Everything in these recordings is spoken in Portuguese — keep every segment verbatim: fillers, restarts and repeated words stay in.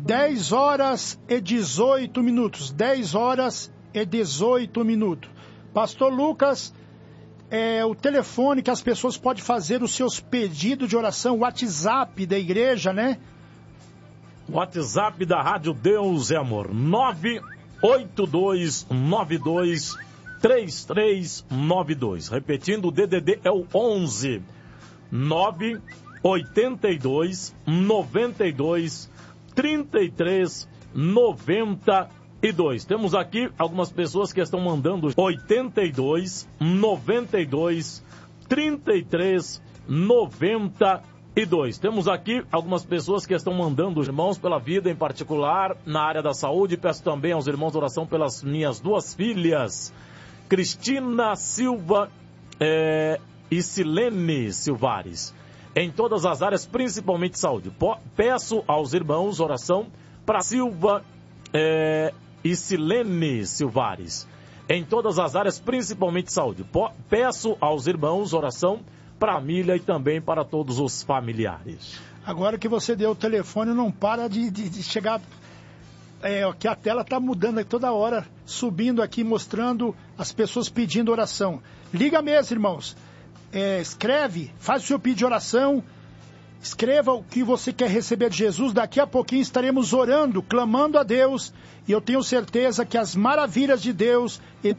dez horas e dezoito minutos. dez horas e dezoito minutos. Pastor Lucas, é o telefone que as pessoas podem fazer os seus pedidos de oração, o WhatsApp da igreja, né? WhatsApp da Rádio Deus é Amor, nove oito dois nove dois três três nove dois. Repetindo, o D D D é o onze nove oito dois nove dois três três nove dois. Temos aqui algumas pessoas que estão mandando oito dois nove dois três três nove dois. Temos aqui algumas pessoas que estão mandando irmãos pela vida em particular na área da saúde. Peço também aos irmãos oração pelas minhas duas filhas, Cristina Silva é, e Silene Silvares, em todas as áreas, principalmente saúde. Peço aos irmãos oração para Silva é, e Silene Silvares, em todas as áreas, principalmente saúde. Peço aos irmãos oração para a família e também para todos os familiares. Agora que você deu o telefone, não para de, de, de chegar... É, que a tela está mudando aqui toda hora, subindo aqui, mostrando as pessoas pedindo oração. Liga mesmo, irmãos. É, escreve, faz o seu pedido de oração, escreva o que você quer receber de Jesus. Daqui a pouquinho estaremos orando, clamando a Deus, e eu tenho certeza que as maravilhas de Deus...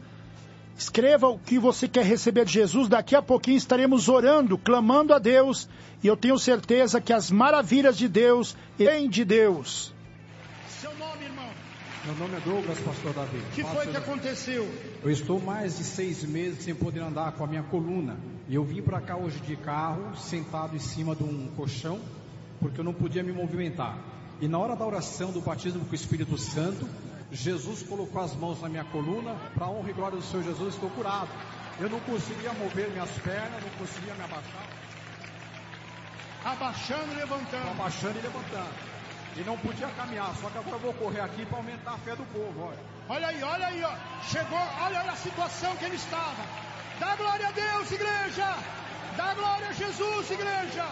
Escreva o que você quer receber de Jesus. Daqui a pouquinho estaremos orando, clamando a Deus, e eu tenho certeza que as maravilhas de Deus vêm de Deus. Seu nome, irmão? Meu nome é Douglas, pastor Davi. O que foi que aconteceu? Eu estou mais de seis meses sem poder andar com a minha coluna. E eu vim para cá hoje de carro, sentado em cima de um colchão, porque eu não podia me movimentar. E na hora da oração do batismo com o Espírito Santo, Jesus colocou as mãos na minha coluna, para a honra e glória do Senhor Jesus, estou curado. Eu não conseguia mover minhas pernas, não conseguia me abaixar. Abaixando e levantando. Abaixando e levantando. E não podia caminhar, só que agora eu vou correr aqui para aumentar a fé do povo, olha. Olha aí, olha aí, ó. Chegou, olha a situação que ele estava. Dá glória a Deus, igreja! Dá glória a Jesus, igreja!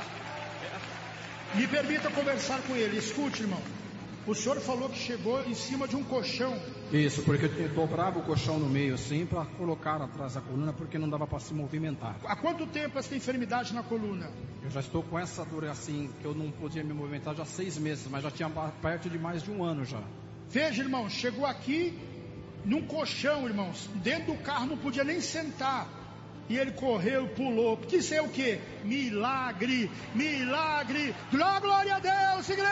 Me permita conversar com ele, escute, irmão. O senhor falou que chegou em cima de um colchão. Isso, porque eu dobrava o colchão no meio assim para colocar atrás da coluna, porque não dava para se movimentar. Há quanto tempo essa enfermidade na coluna? Eu já estou com essa dor assim, que eu não podia me movimentar já há seis meses, mas já tinha perto de mais de um ano já. Veja, irmão, chegou aqui num colchão, irmãos, dentro do carro não podia nem sentar. E ele correu, pulou, porque isso é o quê? Milagre, milagre, glória a Deus, igreja!